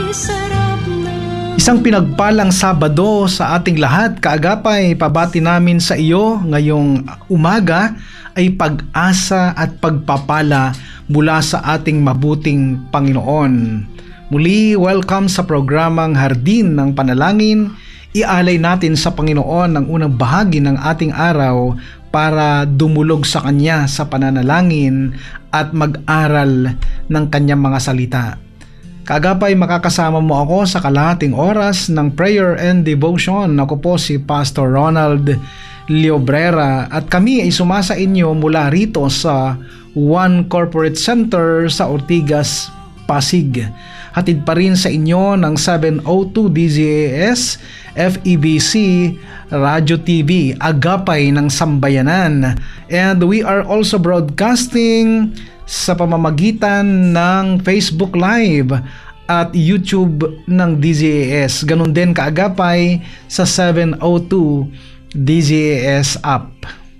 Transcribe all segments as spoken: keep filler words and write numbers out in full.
Isang pinagpalang Sabado sa ating lahat. Kaagapay, pabati namin sa iyo ngayong umaga ay pag-asa at pagpapala mula sa ating mabuting Panginoon. Muli, welcome sa programang Hardin ng Panalangin. Ialay natin sa Panginoon ang unang bahagi ng ating araw para dumulog sa Kanya sa pananalangin at mag-aral ng Kanyang mga salita. Kaagapay, makakasama mo ako sa kalahating oras ng prayer and devotion. Ako po si Pastor Ronald Leobrera at kami ay sumasa inyo mula rito sa One Corporate Center sa Ortigas, Pasig. Hatid pa rin sa inyo ng seven oh two D Z A S, F E B C, Radyo T V, Agapay ng Sambayanan. And we are also broadcasting sa pamamagitan ng Facebook Live at YouTube ng D Z A S. Ganun din kaagapay sa seven oh two D Z A S app.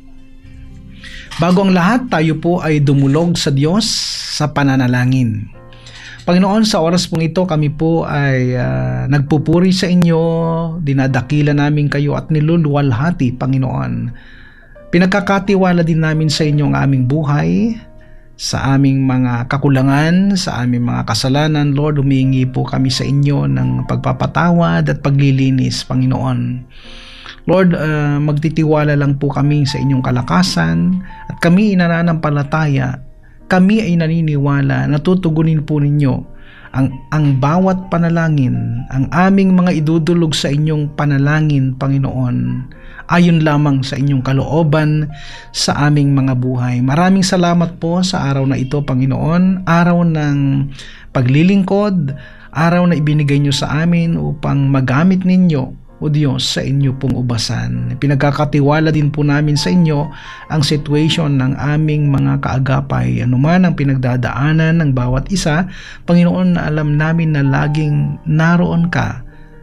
Bago ang lahat, tayo po ay dumulog sa Diyos sa pananalangin. Panginoon, sa oras pong ito kami po ay uh, nagpupuri sa inyo, dinadakila namin kayo at niluluwalhati, Panginoon. Pinagkakatiwala din namin sa inyo ang aming buhay, sa aming mga kakulangan, sa aming mga kasalanan. Lord, humihingi po kami sa inyo ng pagpapatawad at paglilinis, Panginoon. Lord, uh, magtitiwala lang po kami sa inyong kalakasan at kami inananampalataya, kami ay naniniwala na tutugunin po ninyo ang, ang bawat panalangin, ang aming mga idudulog sa inyong panalangin, Panginoon, ayon lamang sa inyong kalooban sa aming mga buhay. Maraming salamat po sa araw na ito, Panginoon, araw ng paglilingkod, araw na ibinigay nyo sa amin upang magamit ninyo, O Diyos, sa inyo pong ubasan. Pinagkakatiwala din po namin sa inyo ang situation ng aming mga kaagapay. Anuman ang pinagdadaanan ng bawat isa, Panginoon, na alam namin na laging naroon ka.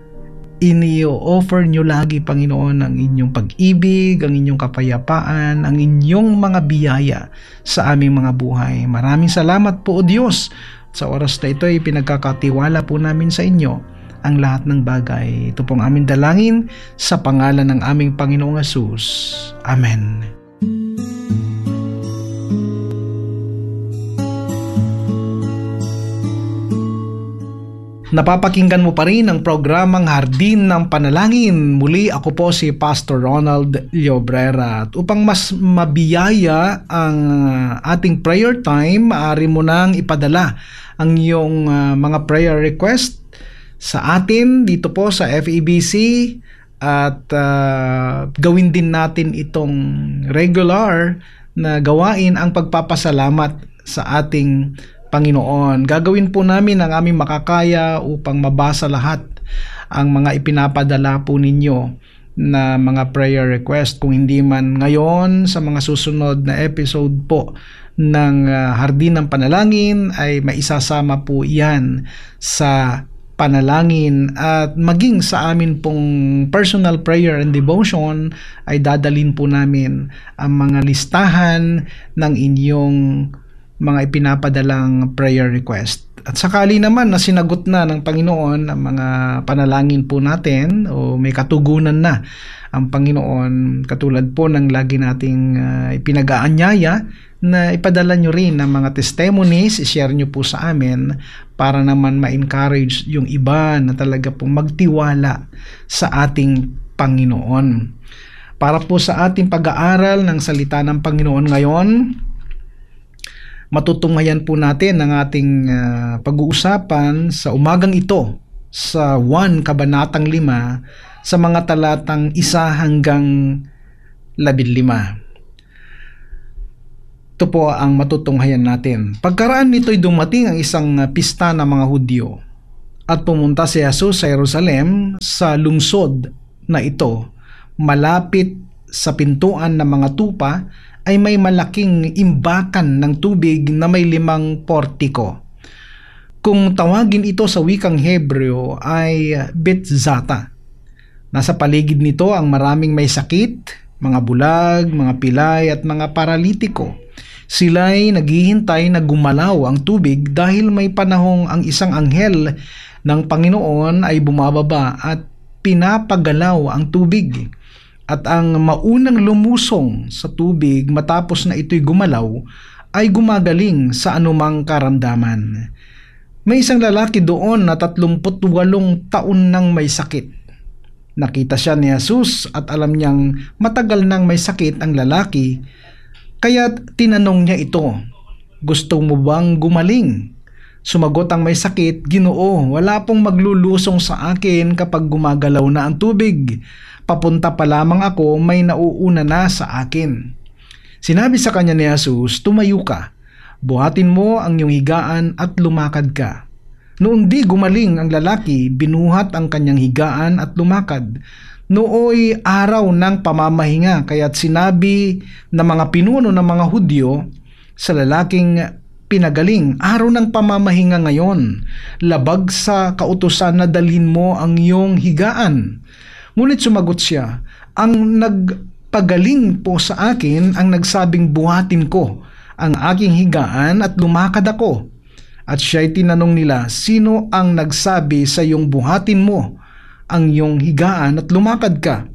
Ini-offer nyo lagi, Panginoon, ang inyong pag-ibig, ang inyong kapayapaan, ang inyong mga biyaya sa aming mga buhay. Maraming salamat po, O Diyos. Sa oras na ito ay pinagkakatiwala po namin sa inyo ang lahat ng bagay. Ito pong aming dalangin sa pangalan ng aming Panginoong Hesus. Amen. Napapakinggan mo pa rin ang programang Hardin ng Panalangin. Muli, ako po si Pastor Ronald Leobrera. At upang mas mabiyaya ang ating prayer time, maaari mo nang ipadala ang iyong uh, mga prayer request sa atin dito po sa F E B C at uh, gawin din natin itong regular na gawain ang pagpapasalamat sa ating Panginoon. Gagawin po namin ang aming makakaya upang mabasa lahat ang mga ipinapadala po ninyo na mga prayer request. Kung hindi man ngayon, sa mga susunod na episode po ng uh, Hardin ng Panalangin ay maisasama po yan sa panalangin at maging sa amin pong personal prayer and devotion ay dadalhin po namin ang mga listahan ng inyong mga ipinapadalang prayer request. At sakali naman na sinagot na ng Panginoon ang mga panalangin po natin o may katugunan na ang Panginoon, katulad po ng lagi nating uh, ipinag-aanyaya na ipadala nyo rin ng mga testimonies, i-share nyo po sa amin para naman ma-encourage yung iba na talaga pong magtiwala sa ating Panginoon. Para po sa ating pag-aaral ng salita ng Panginoon ngayon, matutunghayan po natin ang ating uh, pag-uusapan sa umagang ito sa one Kabanatang lima sa mga talatang isa hanggang labinlima. Ito po ang matutunghayan natin. Pagkaraan nito'y dumating ang isang pista ng mga Hudyo at pumunta si Jesus sa Jerusalem sa lungsod na ito. Malapit sa pintuan ng mga tupa ay may malaking imbakan ng tubig na may limang portiko. Kung tawagin ito sa wikang Hebreo ay Betzata. Nasa paligid nito ang maraming may sakit, mga bulag, mga pilay at mga paralitiko. Sila'y naghihintay na gumalaw ang tubig dahil may panahong ang isang anghel ng Panginoon ay bumababa at pinapagalaw ang tubig. At ang maunang lumusong sa tubig matapos na ito'y gumalaw ay gumagaling sa anumang karamdaman. May isang lalaki doon na tatlumput walong taon nang may sakit. Nakita siya ni Jesus at alam niyang matagal nang may sakit ang lalaki, kaya tinanong niya ito, "Gusto mo bang gumaling?" Sumagot ang may sakit, "Ginoo, wala pong maglulusong sa akin kapag gumagalaw na ang tubig. Papunta pa lamang ako, may nauuna na sa akin." Sinabi sa kanya ni Jesus, "Tumayo ka, buhatin mo ang iyong higaan at lumakad ka." Noong di gumaling ang lalaki, binuhat ang kanyang higaan at lumakad. Nooy araw ng pamamahinga, kaya't sinabi ng mga pinuno ng mga Hudyo sa lalaking pinagaling, "Araw ng pamamahinga ngayon, labag sa kautusan na dalhin mo ang iyong higaan." Ngunit sumagot siya, "Ang nagpagaling po sa akin ang nagsabing buhatin ko ang aking higaan at lumakad ako." At siya'y tinanong nila, "Sino ang nagsabi sa iyong buhatin mo ang iyong higaan at lumakad ka?"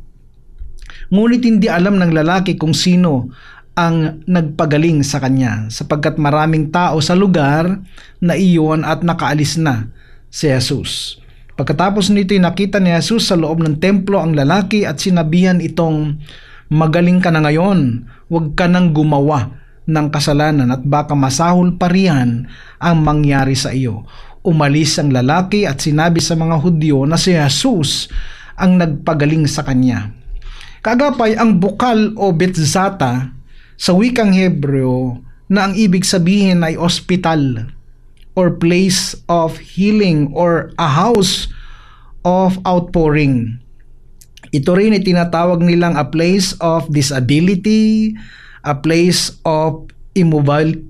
Ngunit hindi alam ng lalaki kung sino ang nagpagaling sa kanya, sapagkat maraming tao sa lugar na iyon at nakaalis na si Jesus. Pagkatapos nito'y nakita ni Jesus sa loob ng templo ang lalaki at sinabihan itong, "Magaling ka na ngayon, huwag ka nang gumawa ng kasalanan at baka masahol pa riyan ang mangyari sa iyo." Umalis ang lalaki at sinabi sa mga Hudyo na si Jesus ang nagpagaling sa kanya. Kaagapay, ang bukal o Betzata sa wikang Hebreo na ang ibig sabihin ay ospital or place of healing or a house of outpouring. Ito rin ay tinatawag nilang a place of disability, a place of immobil-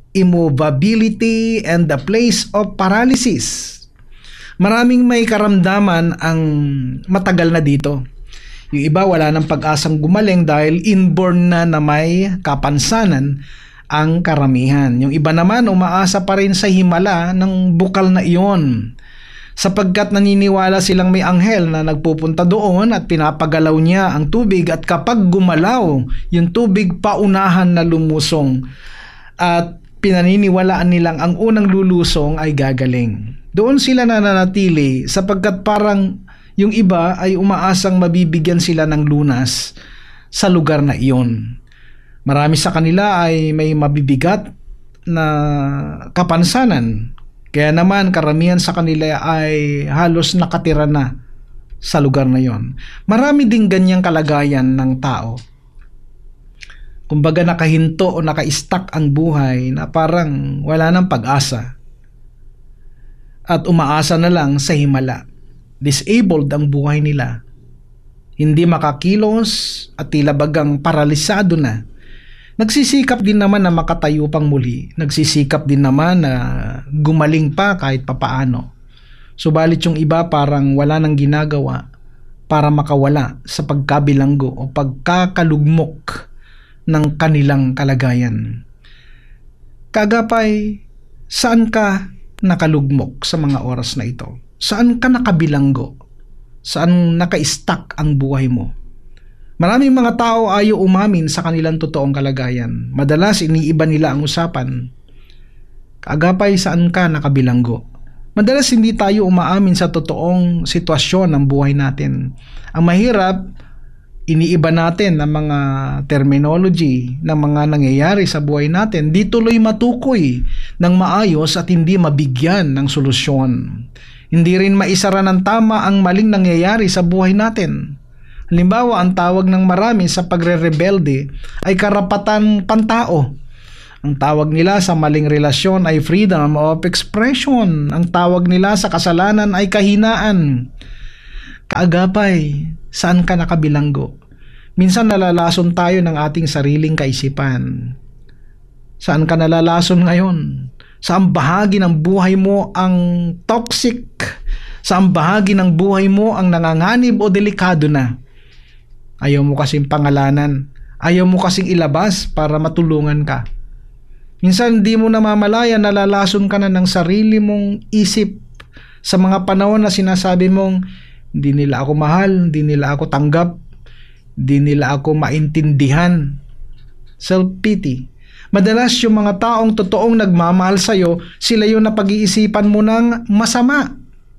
immovability, and a place of paralysis. Maraming may karamdaman ang matagal na dito. Yung iba wala ng pag-asang gumaling dahil inborn na na may kapansanan ang karamihan. Yung iba naman umaasa pa rin sa himala ng bukal na iyon, sapagkat naniniwala silang may anghel na nagpupunta doon at pinapagalaw niya ang tubig, at kapag gumalaw yung tubig, paunahan na lumusong, at pinaniniwalaan nilang ang unang lulusong ay gagaling. Doon sila nananatili sapagkat parang yung iba ay umaasang mabibigyan sila ng lunas sa lugar na iyon. Marami sa kanila ay may mabibigat na kapansanan, kaya naman karamihan sa kanila ay halos nakatira na sa lugar na iyon. Marami ding ganyang kalagayan ng tao. Kumbaga nakahinto o naka-stuck ang buhay na parang wala nang pag-asa at umaasa na lang sa himala. Disabled ang buhay nila. Hindi makakilos at tila bagang paralisado na. Nagsisikap din naman na makatayo pang muli. Nagsisikap din naman na gumaling pa kahit papaano. Subalit yung iba parang wala nang ginagawa para makawala sa pagkabilanggo o pagkakalugmok ng kanilang kalagayan. Kagapay, saan ka nakalugmok sa mga oras na ito? Saan ka nakabilanggo? Saan naka-stuck ang buhay mo? Maraming mga tao ayaw umamin sa kanilang totoong kalagayan. Madalas iniiba nila ang usapan. Kaagapay, saan ka nakabilanggo? Madalas hindi tayo umaamin sa totoong sitwasyon ng buhay natin. Ang mahirap, iniiba natin ang mga terminology ng mga nangyayari sa buhay natin. Di tuloy matukoy ng maayos at hindi mabigyan ng solusyon. Hindi rin maisara ng tama ang maling nangyayari sa buhay natin. Halimbawa, ang tawag ng marami sa pagre-rebelde ay karapatan pantao. Ang tawag nila sa maling relasyon ay freedom of expression. Ang tawag nila sa kasalanan ay kahinaan. Kaagapay, saan ka nakabilanggo? Minsan nalalason tayo ng ating sariling kaisipan. Saan ka nalalason ngayon? Saan bahagi ng buhay mo ang toxic? Saan bahagi ng buhay mo ang nanganganib o delikado na? Ayaw mo kasing pangalanan. Ayaw mo kasing ilabas para matulungan ka. Minsan di mo namamalayan, nalalason ka na ng sarili mong isip Sa mga panahon na sinasabi mong, hindi nila ako mahal, hindi nila ako tanggap, hindi nila ako maintindihan. Self-pity. Madalas yung mga taong totoong nagmamahal sa'yo, sila yung napag-iisipan mo ng masama.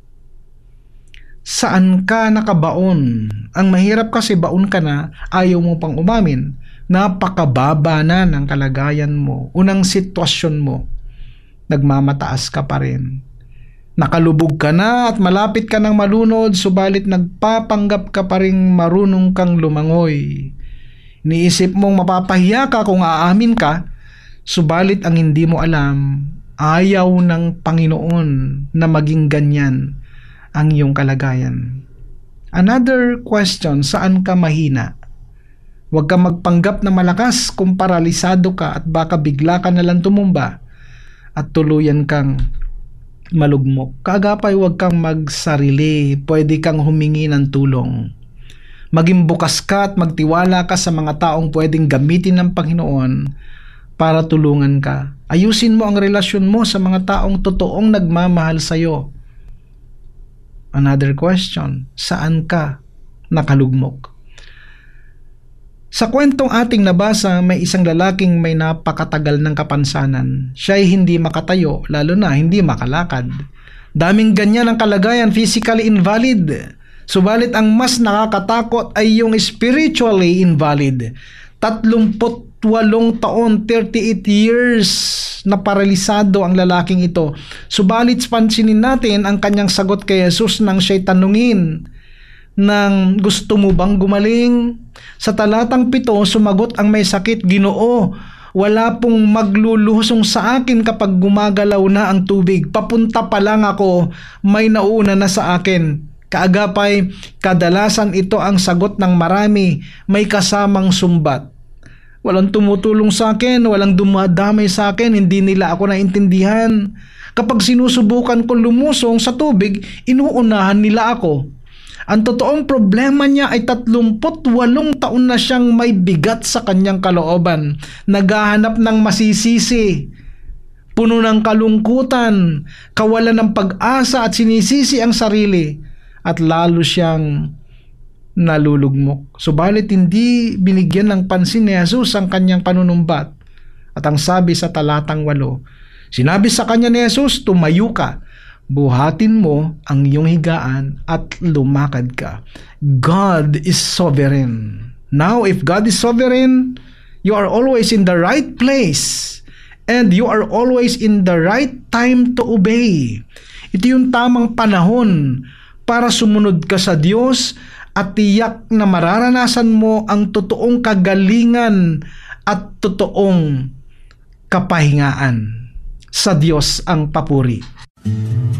Saan ka nakabaon? Ang mahirap kasi baon ka na, ayaw mo pang umamin. Napakababa na ng kalagayan mo, unang sitwasyon mo. Nagmamataas ka pa rin. Nakalubog ka na at malapit ka ng malunod, subalit nagpapanggap ka pa rin marunong kang lumangoy. Iniisip mong mapapahiya ka kung aamin ka, subalit ang hindi mo alam, ayaw ng Panginoon na maging ganyan ang iyong kalagayan. Another question, saan ka mahina? Huwag kang magpanggap na malakas kung paralisado ka at baka bigla ka nalang tumumba at tuluyan kang malugmok. Kaagapay, huwag kang magsarili, pwede kang humingi ng tulong. Maging bukas ka at magtiwala ka sa mga taong pwedeng gamitin ng Panginoon para tulungan ka. Ayusin mo ang relasyon mo sa mga taong totoong nagmamahal sa iyo. Another question, saan ka nakalugmok? Sa kwentong ating nabasa, may isang lalaking may napakatagal ng kapansanan. Siya ay hindi makatayo, lalo na hindi makalakad. Daming ganyan ang kalagayan, physically invalid. Subalit ang mas nakakatakot ay yung spiritually invalid. Tatlumput walong taon, thirty-eight years na paralisado ang lalaking ito. Subalit pansinin natin ang kanyang sagot kay Jesus nang siya'y tanungin ng gusto mo bang gumaling? Sa talatang pito, sumagot ang may sakit, Ginoo, wala pong magluluhusong sa akin kapag gumagalaw na ang tubig. Papunta pa lang ako, may nauna na sa akin. Kaagapay, kadalasan ito ang sagot ng marami, may kasamang sumbat. Walang tumutulong sa akin, walang dumadamay sa akin, hindi nila ako naintindihan. Kapag sinusubukan ko lumusong sa tubig, inuunahan nila ako. Ang totoong problema niya ay tatlumput walong taon na siyang may bigat sa kanyang kalooban. Naghahanap ng masisisi. Puno ng kalungkutan, kawalan ng pag-asa at sinisisi ang sarili. At lalo siyang nalulugmok. Subalit hindi binigyan ng pansin ni Jesus ang kanyang panunumbat. At ang sabi sa talatang walo, sinabi sa kanya ni Jesus, tumayo ka. Buhatin mo ang iyong higaan at lumakad ka. God is sovereign. Now, if God is sovereign, you are always in the right place and you are always in the right time to obey. Ito yung tamang panahon para sumunod ka sa Diyos at tiyak na mararanasan mo ang totoong kagalingan at totoong kapahingaan. Sa Diyos ang papuri.